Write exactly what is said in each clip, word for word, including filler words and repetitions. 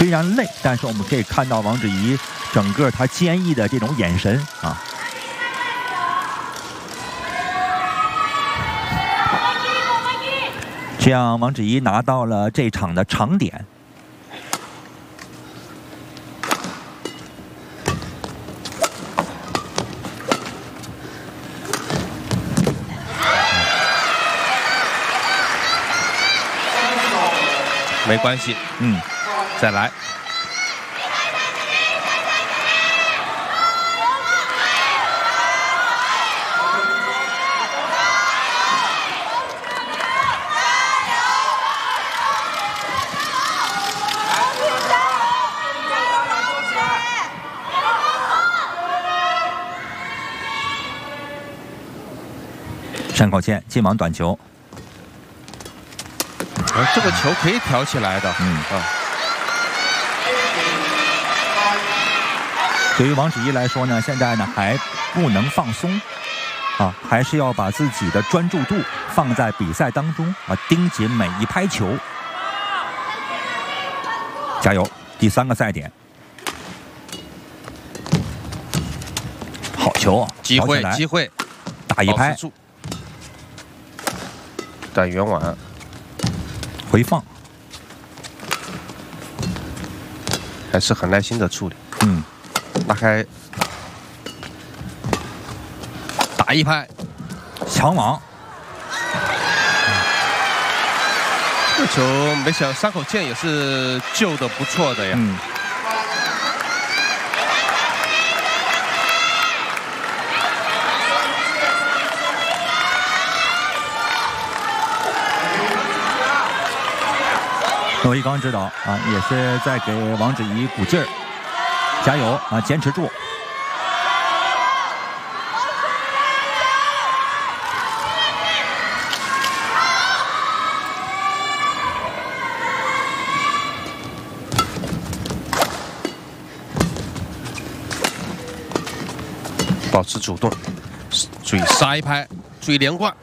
虽然累，但是我们可以看到王芷怡整个她坚毅的这种眼神啊。这样，王芷怡拿到了这场的长点。 没关系， 嗯， 再来。 山口茜进网短球， 啊，这个球可以挑起来的， 嗯啊。 对于王芷怡来说呢，现在呢还不能放松，啊，还是要把自己的专注度放在比赛当中啊，盯紧每一拍球。加油！第三个赛点，好球啊！ 机会，机会， 打一拍。 打圆网， 回放， 还是很耐心的处理。 嗯， 拉开，打一拍， 抢网。 这球没想山口茜也是救的不错的呀。 嗯。罗一刚指导啊，也是在给王芷怡鼓劲儿，加油啊，坚持住。 保持主动，注意杀一拍，注意连贯。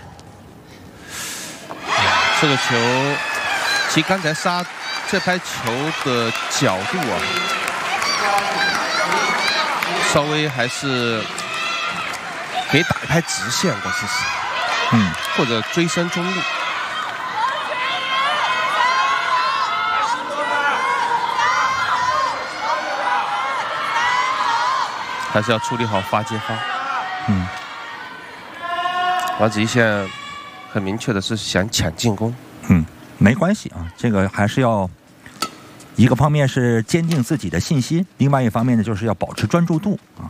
这个球。其实刚才杀这拍球的角度啊，稍微还是可以打一拍直线的，其实， 嗯， 或者追身中路。还是要处理好发接发。 嗯， 王芷怡现在很明确的是想抢进攻。 嗯。没关系啊，这个还是要一个方面是坚定自己的信心，另外一方面呢就是要保持专注度啊。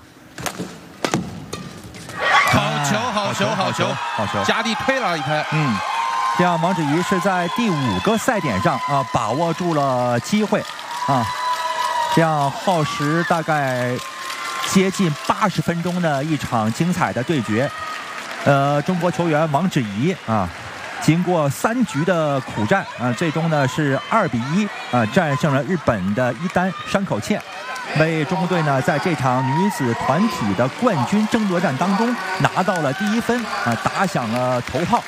好球，好球，好球， 好球！ 加地推了一拍， 嗯，这样王芷怡是在第五个赛点上啊把握住了机会啊，这样耗时大概接近八十分钟的一场精彩的对决，呃，中国球员王芷怡啊。经过三局的苦战啊，最终呢是二比一啊战胜了日本的伊丹山口茜，为中国队呢在这场女子团体的冠军争夺战当中拿到了第一分啊，打响了头炮。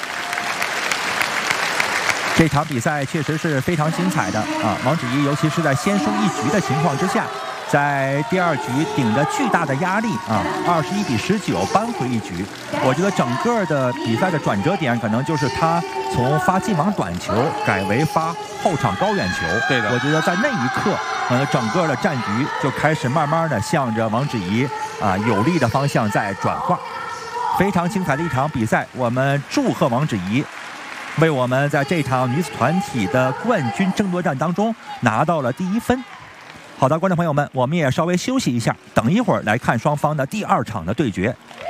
这场比赛确实是非常精彩的啊，王芷怡尤其是在先输一局的情况之下，在第二局顶着巨大的压力啊，二十一比十九扳回一局。我觉得整个的比赛的转折点，可能就是他从发进网短球改为发后场高远球。 对的， 我觉得在那一刻，呃，整个的战局就开始慢慢的向着王芷怡啊有利的方向在转化。非常精彩的一场比赛，我们祝贺王芷怡，为我们在这场女子团体的冠军争夺战当中拿到了第一分。好的，观众朋友们，我们也稍微休息一下，等一会儿来看双方的第二场的对决。